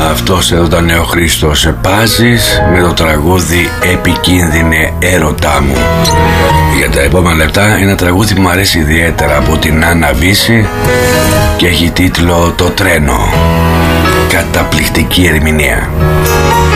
Αυτός εδώ ήταν ο Χρήστος Πάζης με το τραγούδι «Επικίνδυνε έρωτά μου». Για τα επόμενα λεπτά ένα τραγούδι που μου αρέσει ιδιαίτερα από την Άννα Βύση και έχει τίτλο «Το τρένο». Καταπληκτική ερμηνεία.